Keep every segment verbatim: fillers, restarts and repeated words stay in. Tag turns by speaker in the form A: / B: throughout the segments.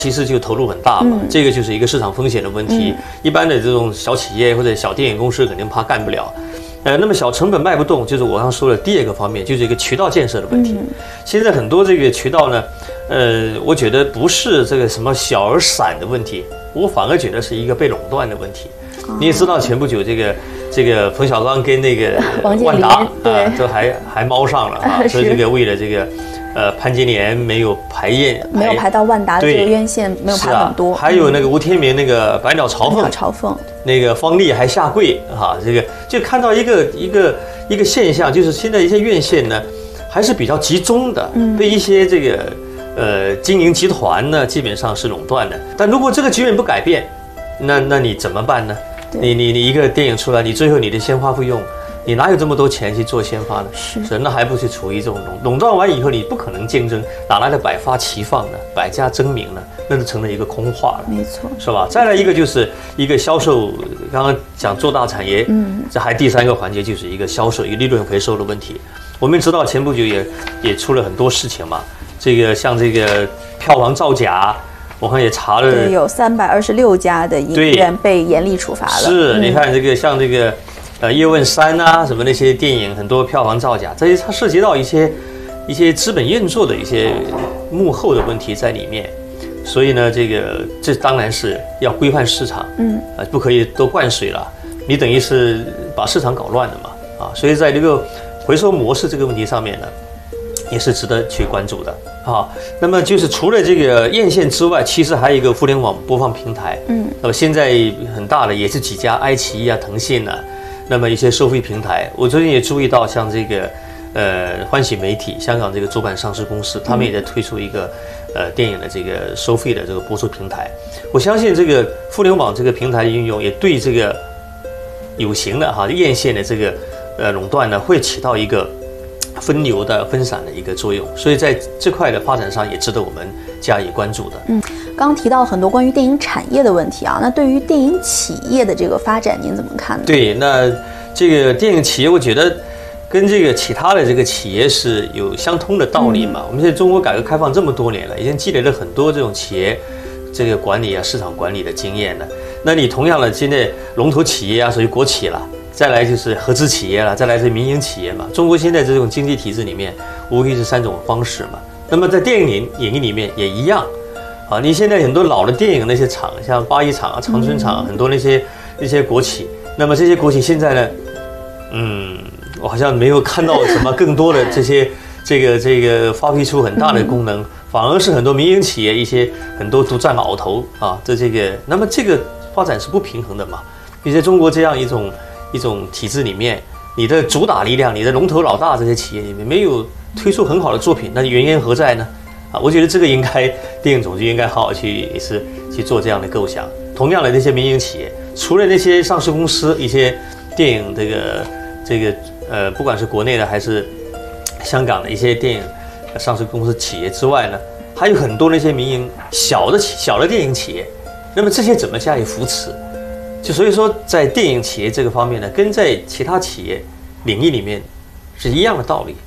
A: 其实就投入很大嘛，嗯、这个就是一个市场风险的问题。嗯、一般的这种小企业或者小电影公司肯定怕干不了。呃，那么小成本卖不动，就是我刚说的第二个方面，就是一个渠道建设的问题。嗯、现在很多这个渠道呢，呃，我觉得不是这个什么小而散的问题，我反而觉得是一个被垄断的问题。哦、你也知道，前不久这个这个冯小刚跟那个万达啊，都还还猫上了啊，说这个为了这个。呃，潘金莲没有排验，
B: 没有排到万达的这个院线，没有排很多。
A: 啊、还有那个吴天明那个百鸟朝凤，
B: 朝凤，
A: 那个方丽还下跪哈、啊，这个就看到一个一个一个现象，就是现在一些院线呢还是比较集中的，嗯、被一些这个呃经营集团呢基本上是垄断的。但如果这个局面不改变，那那你怎么办呢？你你你一个电影出来，你最后你的先发费用。你哪有这么多钱去做先发呢？
B: 是，
A: 是那还不是处于这种垄垄断完以后，你不可能竞争，哪来的百花齐放呢？百家争鸣呢？那就成了一个空话了。
B: 没错，
A: 是吧？再来一个就是一个销售，刚刚讲做大产业，嗯，这还第三个环节就是一个销售，一个利润回收的问题。我们知道前不久也也出了很多事情嘛，这个像这个票房造假。我看也查了，
B: 对，有三百二十六家的影院被严厉处罚了。
A: 是，嗯、你看这个像这个。呃，叶问三啊，什么那些电影很多票房造假，这些它涉及到一些一些资本运作的一些幕后的问题在里面，所以呢，这个这当然是要规范市场，嗯，啊，不可以都灌水了，你等于是把市场搞乱了嘛，啊，所以在这个回收模式这个问题上面呢，也是值得去关注的啊。那么就是除了这个院线之外，其实还有一个互联网播放平台，嗯，那么现在很大的也是几家，爱奇艺啊、腾讯啊。那么一些收费平台，我最近也注意到，像这个，呃，欢喜媒体，香港这个主板上市公司，他们也在推出一个，呃，电影的这个收费的这个播出平台。我相信这个互联网这个平台的运用，也对这个有形的哈院线的这个呃垄断呢，会起到一个分流的分散的一个作用。所以在这块的发展上，也值得我们加以关注的。
B: 嗯。刚刚提到很多关于电影产业的问题啊，那对于电影企业的这个发展，您怎么看呢？
A: 对，那这个电影企业，我觉得跟这个其他的这个企业是有相通的道理嘛。嗯、我们现在中国改革开放这么多年了，已经积累了很多这种企业这个管理啊、市场管理的经验了。那你同样的，现在龙头企业啊，属于国企了，再来就是合资企业了，再来是民营企业嘛。中国现在这种经济体制里面，无非是三种方式嘛。那么在电影领领域里面也一样。啊，你现在很多老的电影那些厂，像八一厂啊、长春厂，很多那些那些国企，那么这些国企现在呢，嗯，我好像没有看到什么更多的这些这个这个发挥出很大的功能，反而是很多民营企业一些很多独占鳌头啊，这这个，那么这个发展是不平衡的嘛？你在中国这样一种一种体制里面，你的主打力量，你的龙头老大这些企业里面没有推出很好的作品，那原因何在呢？啊，我觉得这个应该电影总局应该好好去也是去做这样的构想。同样的，那些民营企业，除了那些上市公司、一些电影这个这个呃，不管是国内的还是香港的一些电影上市公司企业之外呢，还有很多那些民营小的小的电影企业。那么这些怎么加以扶持？就所以说，在电影企业这个方面呢，跟在其他企业领域里面是一样的道理。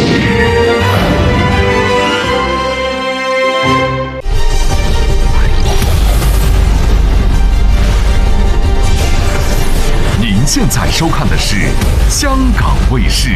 C: 现在收看的是香港卫视。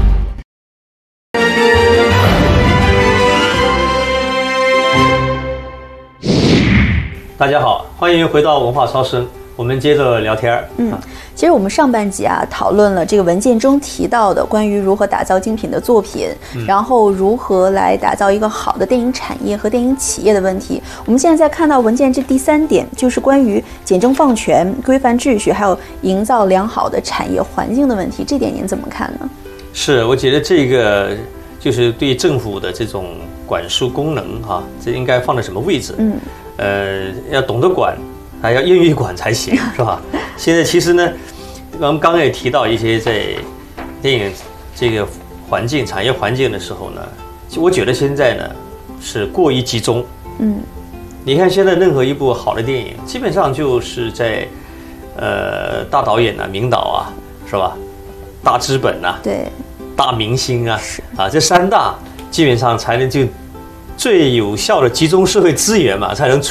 A: 大家好，欢迎回到文化超声，我们接着聊天。
B: 嗯，其实我们上半集啊讨论了这个文件中提到的关于如何打造精品的作品，嗯、然后如何来打造一个好的电影产业和电影企业的问题。我们现在在看到文件这第三点，就是关于简政放权、规范秩序，还有营造良好的产业环境的问题。这点您怎么看呢？
A: 是，我觉得这个就是对政府的这种管束功能哈、啊，这应该放在什么位置？嗯，呃，要懂得管。还要愿意管才行，是吧？现在其实呢，我们刚刚也提到一些在电影这个环境、产业环境的时候呢，我觉得现在呢是过于集中。嗯，你看现在任何一部好的电影，基本上就是在呃大导演啊、名导啊，是吧？大资本啊，
B: 对，
A: 大明星啊，啊这三大基本上才能就最有效的集中社会资源嘛，才能